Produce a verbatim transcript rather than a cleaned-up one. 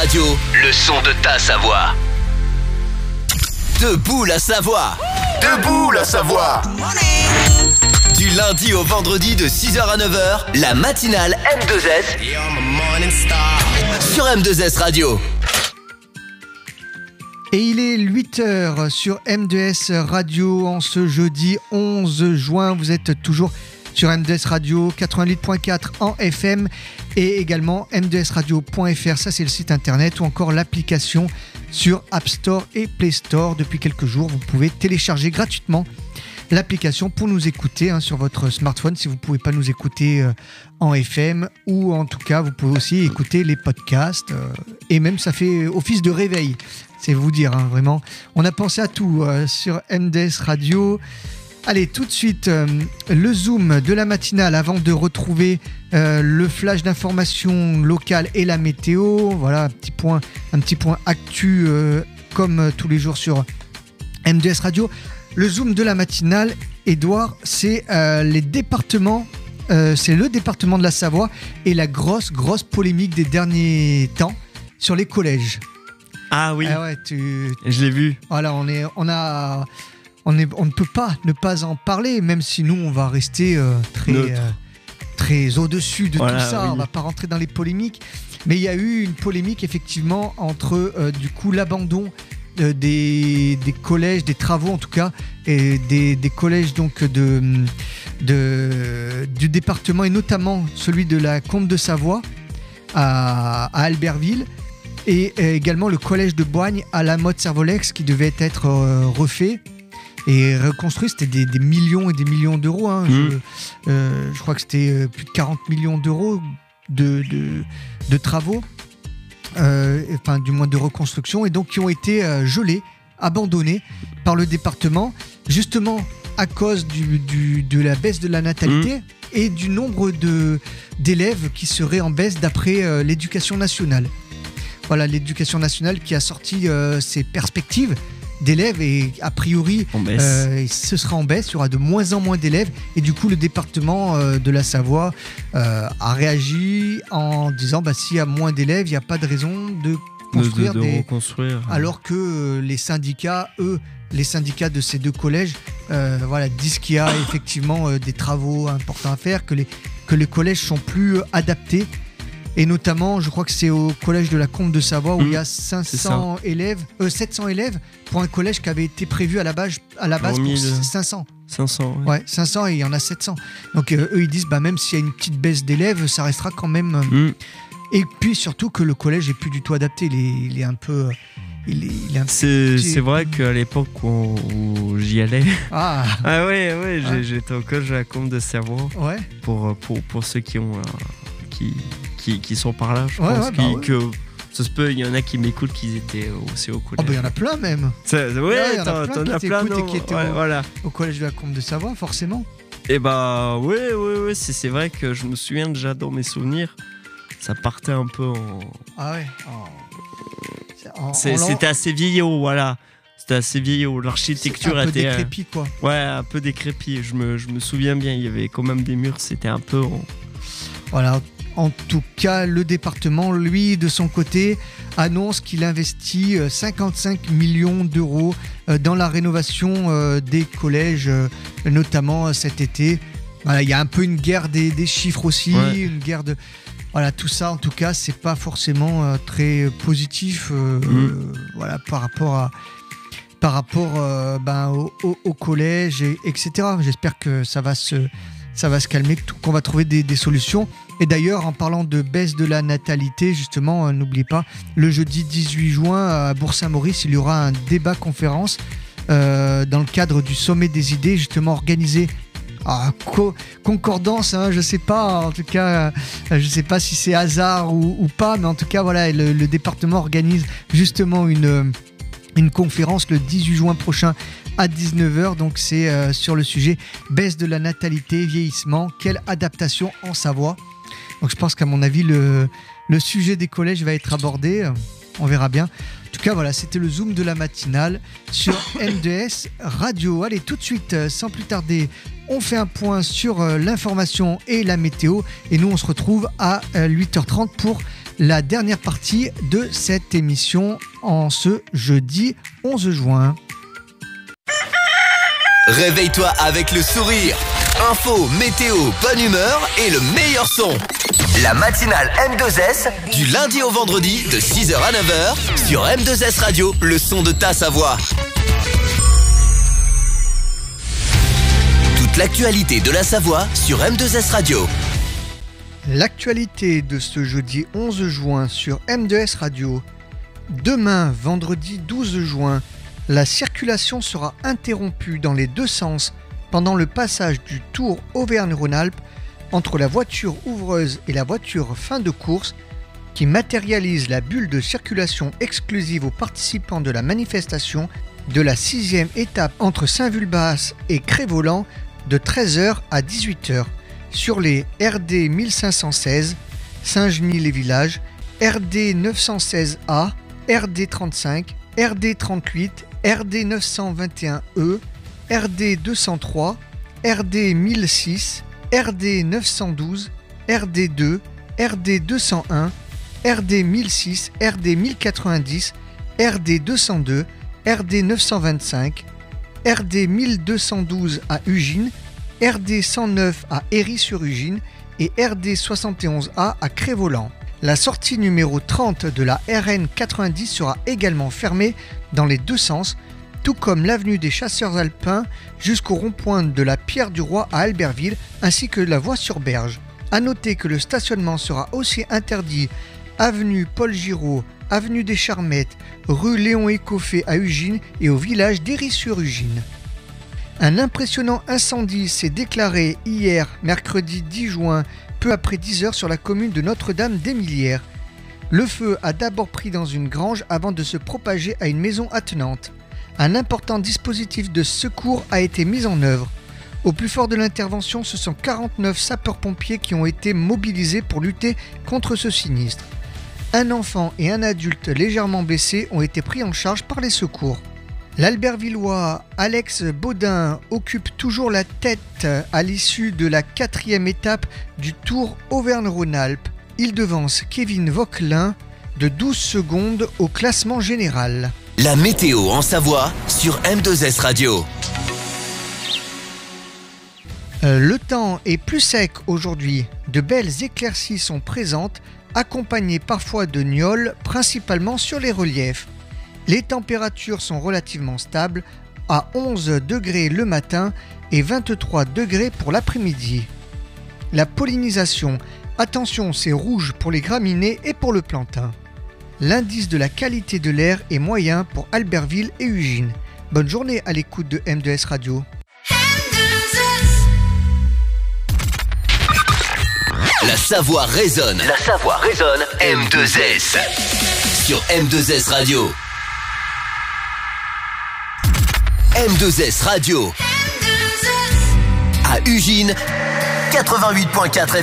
Radio, le son de ta Savoie. Debout la Savoie. Debout la Savoie. Du lundi au vendredi de six heures à neuf heures, la matinale M deux S sur M deux S Radio. Et il est huit heures sur M deux S Radio en ce jeudi onze juin. Vous êtes toujours sur M deux S Radio quatre-vingt-huit virgule quatre en F M et également m deux s radio point f r, ça c'est le site internet, ou encore l'application sur App Store et Play Store. Depuis quelques jours, vous pouvez télécharger gratuitement l'application pour nous écouter hein, sur votre smartphone si vous ne pouvez pas nous écouter euh, en F M, ou en tout cas vous pouvez aussi écouter les podcasts euh, et même ça fait office de réveil, c'est vous dire hein, vraiment. On a pensé à tout euh, sur M deux S Radio. Allez, tout de suite, euh, le zoom de la matinale avant de retrouver euh, le flash d'information locale et la météo. Voilà, un petit point, un petit point actu euh, comme euh, tous les jours sur M deux S Radio. Le zoom de la matinale, Edouard, c'est euh, les départements, euh, c'est le département de la Savoie et la grosse, grosse polémique des derniers temps sur les collèges. Ah oui, ah ouais, tu... je l'ai vu. Voilà, on, est, on a... On, est, on ne peut pas ne pas en parler, même si nous, on va rester euh, très, euh, très au-dessus de voilà, tout ça. Oui. On ne va pas rentrer dans les polémiques. Mais il y a eu une polémique, effectivement, entre euh, du coup, l'abandon euh, des, des collèges, des travaux en tout cas, et des, des collèges donc, de, de, du département, et notamment celui de la Combe de Savoie à, à Albertville, et euh, également le collège de Boigne à la Motte-Servolex qui devait être euh, refait et reconstruit. C'était des, des millions et des millions d'euros hein. mmh. je, euh, je crois que c'était plus de quarante millions d'euros de, de, de travaux euh, enfin du moins de reconstruction, et donc qui ont été euh, gelés, abandonnés par le département, justement à cause du, du, de la baisse de la natalité mmh. et du nombre de, d'élèves qui seraient en baisse d'après euh, l'éducation nationale. Voilà, l'éducation nationale qui a sorti euh, ses perspectives d'élèves, et a priori euh, ce sera en baisse, il y aura de moins en moins d'élèves, et du coup le département euh, de la Savoie euh, a réagi en disant bah, s'il y a moins d'élèves, il n'y a pas de raison de construire de, de, de des... reconstruire. Alors que euh, les syndicats, eux, les syndicats de ces deux collèges euh, voilà, disent qu'il y a effectivement euh, des travaux importants à faire, que les, que les collèges sont plus euh, adaptés. Et notamment, je crois que c'est au collège de la Combe de Savoie où mmh, il y a cinq cents élèves, euh, sept cents élèves pour un collège qui avait été prévu à la base, à la base pour cinq cents. cinq cents, ouais. ouais. cinq cents, et il y en a sept cents. Donc euh, eux, ils disent, bah, même s'il y a une petite baisse d'élèves, ça restera quand même... Euh... Mmh. Et puis surtout que le collège n'est plus du tout adapté. Il est, il est un peu... Il est, il est un c'est, c'est vrai qu'à l'époque où, où j'y allais... Ah, ah ouais, ouais ah. j'étais au collège de la Combe de Savoie. Ouais. Pour, pour, pour ceux qui ont... Euh, qui... Qui, qui sont par là, je ouais, pense ouais, qui, bah ouais. que ça se peut, il y en a qui m'écoutent qui étaient aussi au collège. Oh bah il y en a plein même. Ça, ouais, ouais, y en t'en, a plein t'en qui as plein et qui étaient ouais, au, voilà. au collège de la Combe de Savoie, forcément. Et bah ouais, ouais, ouais, c'est, c'est vrai que je me souviens déjà dans mes souvenirs, ça partait un peu en... Ah ouais en... En, c'est, en C'était assez vieillot, voilà. C'était assez vieillot. L'architecture un peu était... décrépit, quoi. Ouais, un peu décrépit. Je me, je me souviens bien, il y avait quand même des murs, c'était un peu... En... Voilà. En tout cas, le département, lui, de son côté, annonce qu'il investit cinquante-cinq millions d'euros dans la rénovation des collèges, notamment cet été. Voilà, il y a un peu une guerre des, des chiffres aussi, ouais. une guerre de... Voilà, tout ça, en tout cas, c'est pas forcément très positif euh, mmh. euh, voilà, par rapport à... par rapport euh, ben, au, au, au collège, et, etc. J'espère que ça va se... ça va se calmer, qu'on va trouver des, des solutions. Et d'ailleurs, en parlant de baisse de la natalité, justement, euh, n'oubliez pas, le jeudi dix-huit juin à Bourg-Saint-Maurice, il y aura un débat-conférence euh, dans le cadre du Sommet des idées, justement organisé à co- concordance, hein, je ne sais pas, en tout cas, euh, je ne sais pas si c'est hasard ou, ou pas, mais en tout cas, voilà, le, le département organise justement une, une conférence le dix-huit juin prochain à dix-neuf heures, donc c'est euh, sur le sujet baisse de la natalité, vieillissement, quelle adaptation en Savoie. Donc je pense qu'à mon avis le, le sujet des collèges va être abordé, on verra bien. En tout cas voilà, c'était le zoom de la matinale sur M deux S Radio. Allez, tout de suite, sans plus tarder, on fait un point sur euh, l'information et la météo, et nous on se retrouve à euh, huit heures trente pour la dernière partie de cette émission en ce jeudi onze juin. Réveille-toi avec le sourire. Info, météo, bonne humeur et le meilleur son. La matinale M deux S, du lundi au vendredi de six heures à neuf heures sur M deux S Radio, le son de ta Savoie. Toute l'actualité de la Savoie sur M deux S Radio. L'actualité de ce jeudi onze juin sur M deux S Radio. Demain, vendredi douze juin, la circulation sera interrompue dans les deux sens pendant le passage du Tour Auvergne-Rhône-Alpes entre la voiture ouvreuse et la voiture fin de course qui matérialise la bulle de circulation exclusive aux participants de la manifestation de la sixième étape entre Saint-Vulbas et Cré-Voland de treize heures à dix-huit heures sur les R D mille cinq cent seize, Saint-Genis-les-Villages, R D neuf cent seize A, R D trente-cinq, R D trente-huit, R D neuf cent vingt et un E, R D deux cent trois, R D mille six, R D neuf cent douze, R D deux, R D deux cent un, R D mille six, R D mille quatre-vingt-dix, R D deux cent deux, R D neuf cent vingt-cinq, R D mille deux cent douze à Ugine, R D cent neuf à Héry-sur-Ugine et R D soixante et onze A à Cré-Voland. La sortie numéro trente de la R N quatre-vingt-dix sera également fermée dans les deux sens, tout comme l'avenue des Chasseurs Alpins jusqu'au rond-point de la Pierre du Roi à Albertville, ainsi que la voie sur Berge. A noter que le stationnement sera aussi interdit avenue Paul Giraud, avenue des Charmettes, rue Léon Écoffé à Ugine et au village d'Héry-sur-Ugine. Un impressionnant incendie s'est déclaré hier, mercredi dix juin, peu après dix heures sur la commune de Notre-Dame-d'Émilières. Le feu a d'abord pris dans une grange avant de se propager à une maison attenante. Un important dispositif de secours a été mis en œuvre. Au plus fort de l'intervention, ce sont quarante-neuf sapeurs-pompiers qui ont été mobilisés pour lutter contre ce sinistre. Un enfant et un adulte légèrement blessés ont été pris en charge par les secours. L'Albertvillois Alex Baudin occupe toujours la tête à l'issue de la quatrième étape du Tour Auvergne-Rhône-Alpes. Il devance Kevin Vauquelin de douze secondes au classement général. La météo en Savoie sur M deux S Radio. Euh, le temps est plus sec aujourd'hui. De belles éclaircies sont présentes, accompagnées parfois de gnoles, principalement sur les reliefs. Les températures sont relativement stables, à onze degrés le matin et vingt-trois degrés pour l'après-midi. La pollinisation, attention, c'est rouge pour les graminées et pour le plantain. L'indice de la qualité de l'air est moyen pour Albertville et Ugine. Bonne journée à l'écoute de M deux S Radio. La Savoie résonne. La Savoie résonne. M deux S. Sur M deux S Radio. M deux S Radio. À Ugine, quatre-vingt-huit virgule quatre F M.